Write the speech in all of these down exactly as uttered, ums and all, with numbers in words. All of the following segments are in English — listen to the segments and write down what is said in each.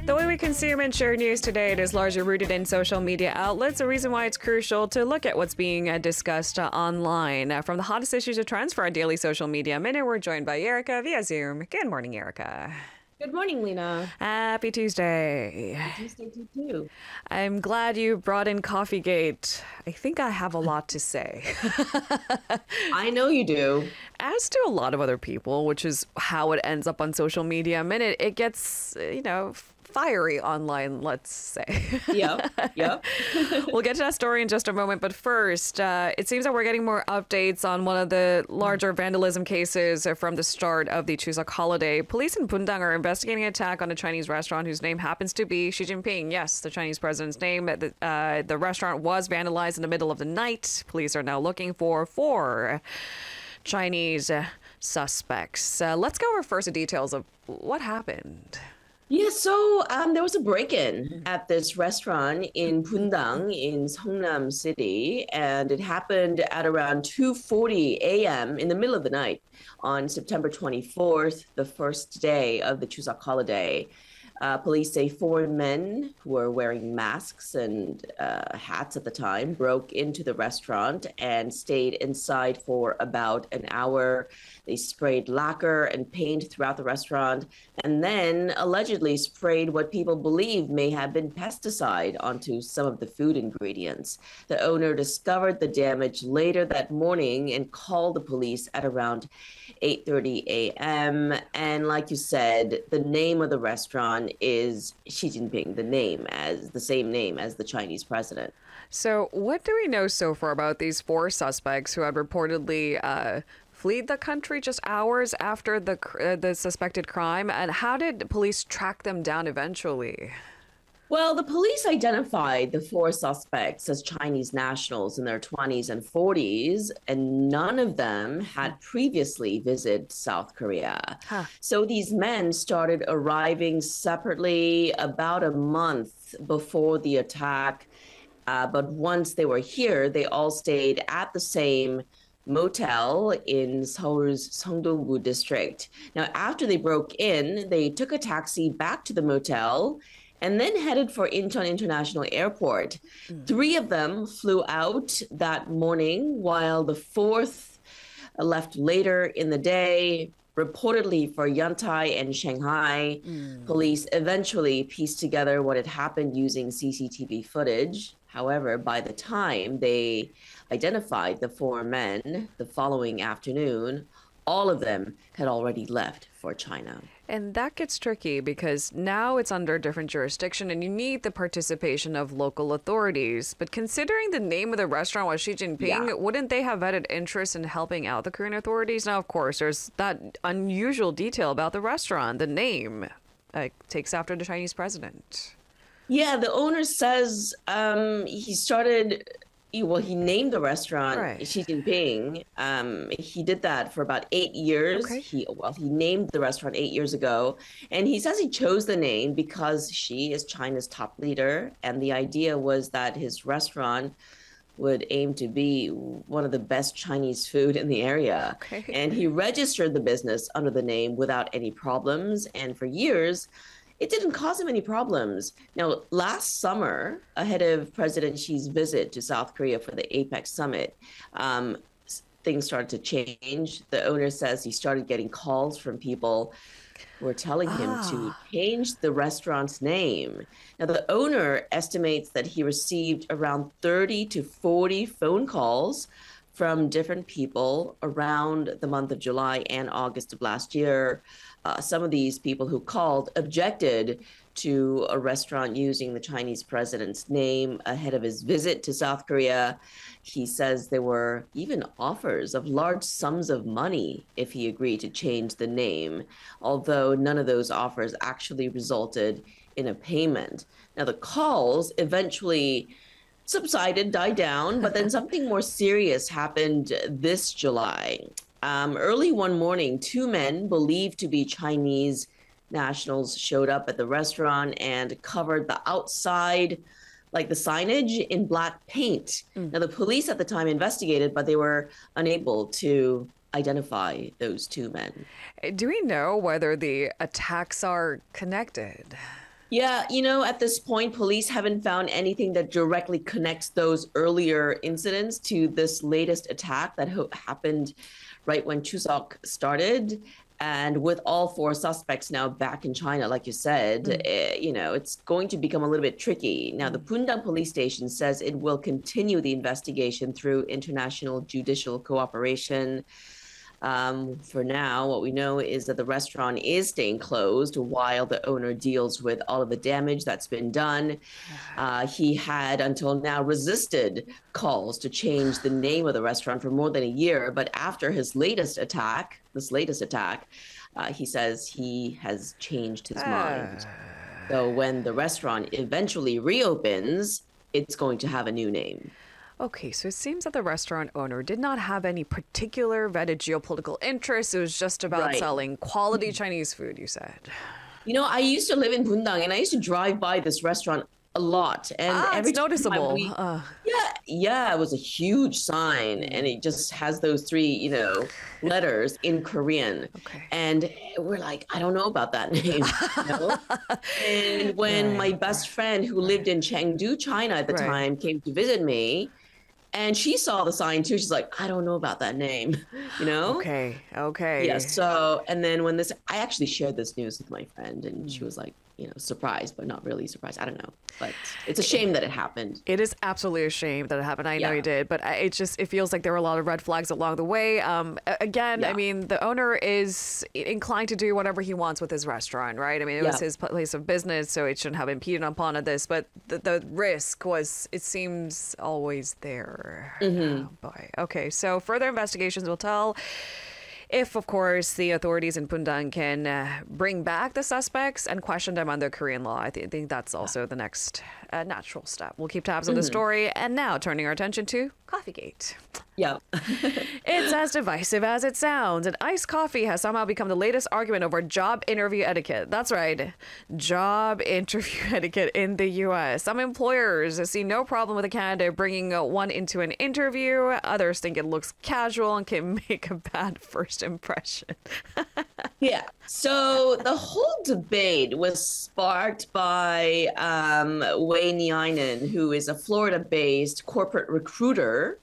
The way we consume and share news today, it is largely rooted in social media outlets, a reason why it's crucial to look at what's being uh, discussed uh, online. Uh, from the hottest issues of trends for our daily social media minute, we're joined by Erica via Zoom. Good morning, Erica. Good morning, Lena. Happy Tuesday. Happy Tuesday to you. I'm glad you brought in CoffeeGate. I think I have a lot to say. I know you do. As do a lot of other people, which is how it ends up on social media. A minute, it gets, you know, fiery online, let's say. Yep, yep. We'll get to that story in just a moment. But first, uh, it seems that we're getting more updates on one of the larger vandalism cases from the start of the Chuseok holiday. Police in Bundang are investigating an attack on a Chinese restaurant whose name happens to be Xi Jinping. Yes, the Chinese president's name. The, uh, the restaurant was vandalized in the middle of the night. Police are now looking for four Chinese uh, suspects. Uh, let's go over first the details of what happened. Yeah, so um, there was a break-in at this restaurant in Bundang in Seongnam City, and it happened at around two forty a.m. in the middle of the night on September twenty-fourth, the first day of the Chuseok holiday. Uh, police say four men who were wearing masks and uh, hats at the time broke into the restaurant and stayed inside for about an hour. They sprayed lacquer and paint throughout the restaurant and then allegedly sprayed what people believe may have been pesticide onto some of the food ingredients. The owner discovered the damage later that morning and called the police at around eight thirty a.m. And like you said, the name of the restaurant is Xi Jinping, the name as the same name as the Chinese president. So what do we know so far about these four suspects who had reportedly uh, fled the country just hours after the uh, the suspected crime? And how did police track them down eventually? Well, the police identified the four suspects as Chinese nationals in their twenties and forties, and none of them had previously visited South Korea. Huh. So these men started arriving separately about a month before the attack. Uh, but once they were here, they all stayed at the same motel in Seoul's Seongdong-gu district. Now, after they broke in, they took a taxi back to the motel and then headed for Incheon International Airport. Mm. Three of them flew out that morning, while the fourth left later in the day, reportedly for Yantai and Shanghai. Mm. Police eventually pieced together what had happened using C C T V footage. However, by the time they identified the four men the following afternoon, all of them had already left for China. And that gets tricky because now it's under a different jurisdiction and you need the participation of local authorities. But considering the name of the restaurant was Xi Jinping, yeah. wouldn't they have vetted interest in helping out the Korean authorities? Now, of course, there's that unusual detail about the restaurant. The name uh, takes after the Chinese president. Yeah, the owner says um, he started... Well, he named the restaurant right. Xi Jinping. Um, he did that for about eight years. Okay. He well, he named the restaurant eight years ago, and he says he chose the name because Xi is China's top leader, and the idea was that his restaurant would aim to be one of the best Chinese food in the area. Okay. And he registered the business under the name without any problems, and for years, it didn't cause him any problems. Now, last summer, ahead of President Xi's visit to South Korea for the APEC summit, um, things started to change. The owner says he started getting calls from people who were telling him ah. to change the restaurant's name. Now, the owner estimates that he received around thirty to forty phone calls from different people around the month of July and August of last year. Uh, some of these people who called objected to a restaurant using the Chinese president's name ahead of his visit to South Korea. He says there were even offers of large sums of money if he agreed to change the name, although none of those offers actually resulted in a payment. Now, the calls eventually subsided, died down, but then something more serious happened this July. Um, early one morning, two men believed to be Chinese nationals showed up at the restaurant and covered the outside, like the signage, in black paint. Mm. Now, the police at the time investigated, but they were unable to identify those two men. Do we know whether the attacks are connected? Yeah, you know, at this point, police haven't found anything that directly connects those earlier incidents to this latest attack that ho- happened right when Chuseok started. And with all four suspects now back in China, like you said, Mm. eh, you know, it's going to become a little bit tricky. Now, the Mm. Pundang police station says it will continue the investigation through international judicial cooperation. Um, for now, what we know is that the restaurant is staying closed while the owner deals with all of the damage that's been done. Uh, he had until now resisted calls to change the name of the restaurant for more than a year. But after his latest attack, this latest attack, uh, he says he has changed his mind. So when the restaurant eventually reopens, it's going to have a new name. Okay, so it seems that the restaurant owner did not have any particular vetted geopolitical interests. It was just about Right. selling quality Chinese food, you said. You know, I used to live in Bundang and I used to drive by this restaurant a lot. And Ah, every it's time I- noticeable. we- Uh, yeah, yeah, it was a huge sign and it just has those three, you know, letters in Korean. Okay. And we're like, I don't know about that name. You know? And when my Right, best friend who lived in Chengdu, China at the Right. time came to visit me, and she saw the sign too. She's like, I don't know about that name, you know? okay, okay. Yeah. So, and then when this, I actually shared this news with my friend, and Mm. she was like, you know, surprised, but not really surprised. I don't know, but it's a shame that it happened. It is absolutely a shame that it happened. I know Yeah. you did, but I- it just it feels like there were a lot of red flags along the way. Um, a- again, I Yeah. mean, the owner is inclined to do whatever he wants with his restaurant, right? I mean, it was Yeah. his place of business, so it shouldn't have impeded upon this. But the, the risk was, it seems, always there. Mm-hmm. Oh, boy. Okay, so further investigations will tell. If, of course, the authorities in Pundang can uh, bring back the suspects and question them under Korean law, I, th- I think that's also the next uh, natural step. We'll keep tabs on the story. And now, turning our attention to Coffeegate. Yeah. It's as divisive as it sounds. And iced coffee has somehow become the latest argument over job interview etiquette. That's right, job interview etiquette in the U S. Some employers see no problem with a candidate bringing uh, one into an interview. Others think it looks casual and can make a bad first impression. Yeah. So the whole debate was sparked by um, Wei Niainen, who is a Florida-based corporate recruiter,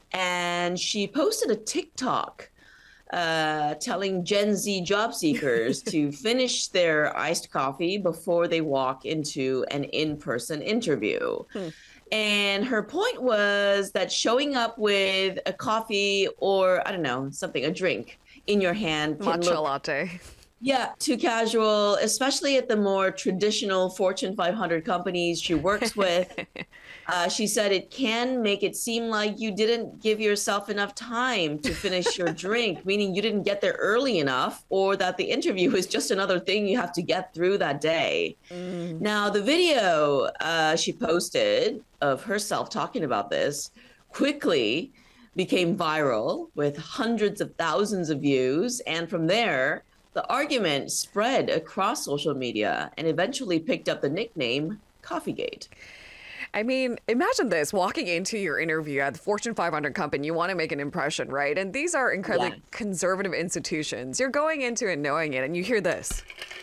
and she posted a TikTok uh, telling Gen Z job seekers to finish their iced coffee before they walk into an in-person interview. Hmm. And her point was that showing up with a coffee or, I don't know, something, a drink in your hand can Matcha look, latte. yeah, too casual, especially at the more traditional Fortune five hundred companies she works with. Uh, she said it can make it seem like you didn't give yourself enough time to finish your drink, meaning you didn't get there early enough, or that the interview is just another thing you have to get through that day. Mm. Now, the video uh, she posted of herself talking about this quickly became viral with hundreds of thousands of views. And from there, the argument spread across social media and eventually picked up the nickname Coffeegate. I mean, imagine this, walking into your interview at the Fortune five hundred company, you want to make an impression, right? And these are incredibly Yeah. conservative institutions. You're going into it knowing it, and you hear this.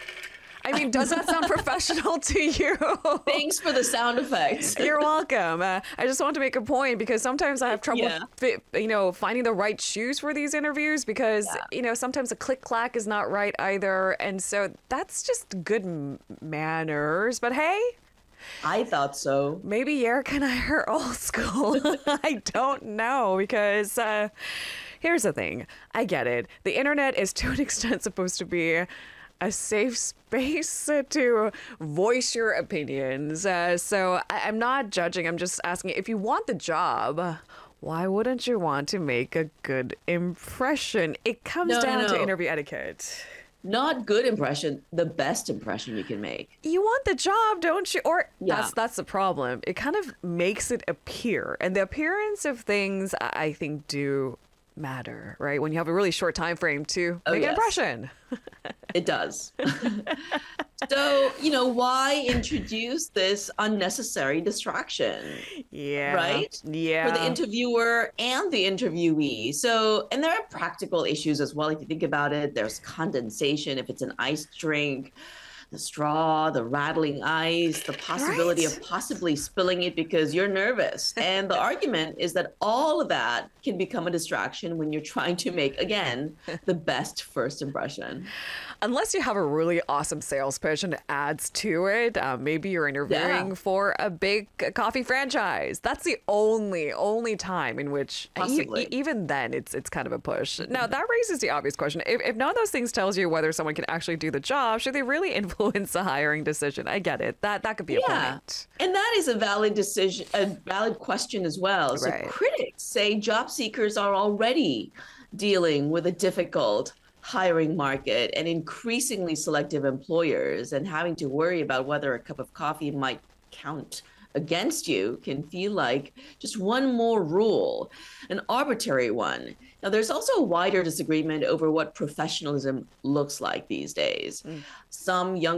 I mean, does that sound professional to you? Thanks for the sound effects. You're welcome. Uh, I just want to make a point because sometimes I have trouble, Yeah. fit, you know, finding the right shoes for these interviews because, Yeah. you know, sometimes a click clack is not right either. And so that's just good m- manners. But hey, I thought so. maybe Yerk and I are old school. I don't know because uh, here's the thing. I get it. The internet is to an extent supposed to be a safe space to voice your opinions. Uh, so I- I'm not judging. I'm just asking if you want the job, why wouldn't you want to make a good impression? It comes No, no, down to no. interview etiquette. Not good impression, the best impression you can make. You want the job, don't you? Or Yeah. that's that's the problem. It kind of makes it appear, and the appearance of things I I think do matter, right? When you have a really short time frame to Oh, make an yes. impression. It does. So, you know, why introduce this unnecessary distraction? Yeah. Right? Yeah. For the interviewer and the interviewee. So, and there are practical issues as well. If you think about it, there's condensation if it's an iced drink. the straw, the rattling ice, the possibility Right. of possibly spilling it because you're nervous. And the argument is that all of that can become a distraction when you're trying to make, again, the best first impression. Unless you have a really awesome sales pitch and it adds to it, uh, maybe you're interviewing Yeah, for a big coffee franchise. That's the only only time in which, e- e- possibly. even then, it's it's kind of a push. Now that raises the obvious question: if, if none of those things tells you whether someone can actually do the job, should they really influence the hiring decision? I get it. That that could be a Yeah. point. And that is a valid decision, a valid question as well. So Right. critics say job seekers are already dealing with a difficult hiring market and increasingly selective employers, and having to worry about whether a cup of coffee might count against you can feel like just one more rule, an arbitrary one. Now, there's also a wider disagreement over what professionalism looks like these days. Some young